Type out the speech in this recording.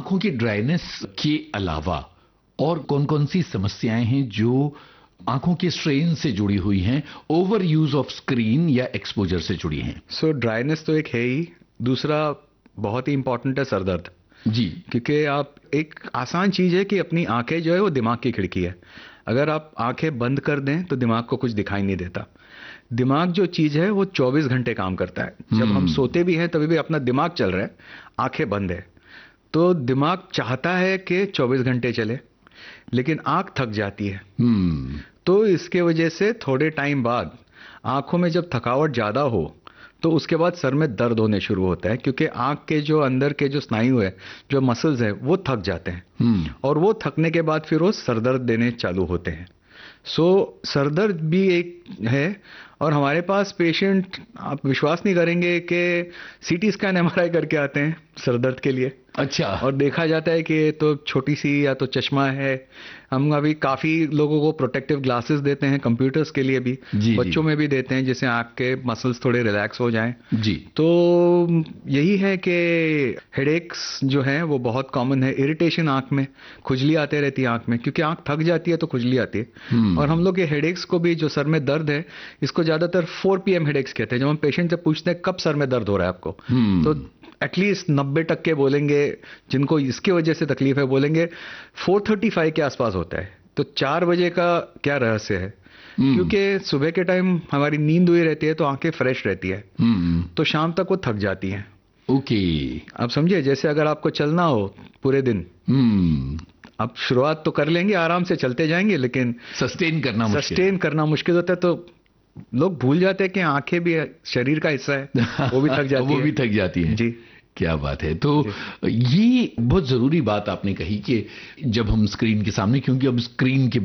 आंखों की ड्राइनेस के अलावा और कौन कौन सी समस्याएं हैं जो आंखों के स्ट्रेन से जुड़ी हुई हैं, ओवर यूज ऑफ स्क्रीन या एक्सपोजर से जुड़ी हैं? सो ड्राइनेस तो एक है ही, दूसरा बहुत ही इंपॉर्टेंट है सरदर्द जी। क्योंकि आप एक आसान चीज है कि अपनी आंखें जो है वो दिमाग की खिड़की है। अगर आप आंखें बंद कर दें तो दिमाग को कुछ दिखाई नहीं देता। दिमाग जो चीज है वो 24 घंटे काम करता है। जब हम सोते भी हैं तभी भी अपना दिमाग चल रहा है, आंखें बंद है। तो दिमाग चाहता है कि 24 घंटे चले, लेकिन आंख थक जाती है। तो इसके वजह से थोड़े टाइम बाद आंखों में जब थकावट ज्यादा हो तो उसके बाद सर में दर्द होने शुरू होता है, क्योंकि आंख के जो अंदर के जो स्नायु है, जो मसल्स है, वो थक जाते हैं और वो थकने के बाद फिर वो सरदर्द देने चालू होते हैं। सो सरदर्द भी एक है। और हमारे पास पेशेंट, आप विश्वास नहीं करेंगे कि सीटी स्कैन एमआरआई करके आते हैं सरदर्द के लिए। अच्छा। और देखा जाता है कि तो छोटी सी या तो चश्मा है। हम अभी काफी लोगों को प्रोटेक्टिव ग्लासेस देते हैं, कंप्यूटर्स के लिए भी, बच्चों में भी देते हैं, जिससे आंख के मसल्स थोड़े रिलैक्स हो जाएं। जी। तो यही है कि हेडेक्स जो है वो बहुत कॉमन है। इरिटेशन आंख में, खुजली आते रहती है आंख में, क्योंकि आंख थक जाती है तो खुजली आती है। और हम लोग ये हेडेक्स को भी, जो सर में दर्द है, इसको ज्यादातर 4 PM हेडेक्स कहते हैं। जब हम पेशेंट से पूछते हैं कब सर में दर्द हो रहा है आपको, तो एटलीस्ट 90% बोलेंगे जिनको इसकी वजह से तकलीफ है, बोलेंगे 4:35 के आसपास होता है। तो 4 बजे का क्या रहस्य है? क्योंकि सुबह के टाइम हमारी नींद हुई रहती है तो आंखें फ्रेश रहती है, तो शाम तक वो थक जाती हैं। ओके। आप समझिए, जैसे अगर आपको चलना हो पूरे दिन, आप शुरुआत तो कर लेंगे, आराम से चलते जाएंगे, लेकिन सस्टेन करना मुश्किल होता है। तो लोग भूल जाते हैं कि आंखें भी शरीर का हिस्सा है, वो भी थक जाती है। वो भी थक जाती है। जी, क्या बात है। तो ये बहुत जरूरी बात आपने कही कि जब हम स्क्रीन के सामने, क्योंकि अब स्क्रीन के